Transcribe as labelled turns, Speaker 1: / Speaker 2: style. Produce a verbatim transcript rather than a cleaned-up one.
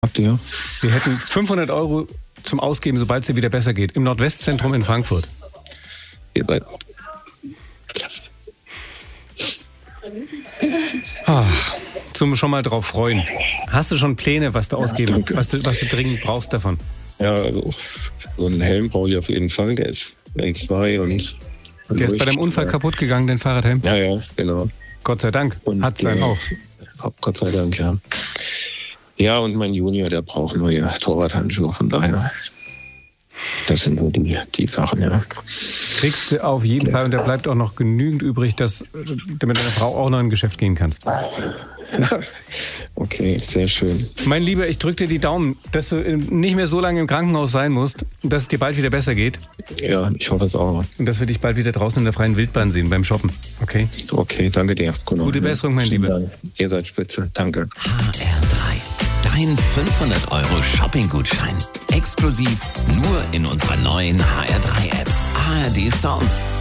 Speaker 1: Habt ihr?
Speaker 2: Wir hätten fünfhundert Euro zum Ausgeben, sobald es dir wieder besser geht. Im Nordwestzentrum in Frankfurt.
Speaker 1: Ihr seid...
Speaker 2: Ah, zum schon mal drauf freuen. Hast du schon Pläne, was du ausgeben, was du, was du dringend brauchst davon?
Speaker 1: Ja, also so einen Helm brauche ich auf jeden Fall. Der ist L zwei und...
Speaker 2: Der ist bei deinem Unfall kaputt gegangen, dein Fahrradhelm?
Speaker 1: Ja, ja, genau.
Speaker 2: Gott sei Dank. Hat seinen auf.
Speaker 1: Gott sei Dank, ja. Ja, und mein Junior, der braucht neue Torwarthandschuhe, von daher. Das sind nur die, die Sachen, ja.
Speaker 2: Kriegst du auf jeden Fall, und da bleibt auch noch genügend übrig, dass du mit deiner Frau auch noch in ein Geschäft gehen kannst.
Speaker 1: Okay, sehr schön.
Speaker 2: Mein Lieber, ich drücke dir die Daumen, dass du nicht mehr so lange im Krankenhaus sein musst, dass es dir bald wieder besser geht.
Speaker 1: Ja, ich hoffe es auch.
Speaker 2: Und dass wir dich bald wieder draußen in der freien Wildbahn sehen, beim Shoppen, okay?
Speaker 1: Okay, danke dir. Genau.
Speaker 2: Gute Besserung, mein Lieber.
Speaker 1: Dank. Ihr seid spitze, danke.
Speaker 3: H R drei, dein fünfhundert Euro Shopping-Gutschein. Exklusiv nur in unserer neuen H R drei App. A R D Sounds.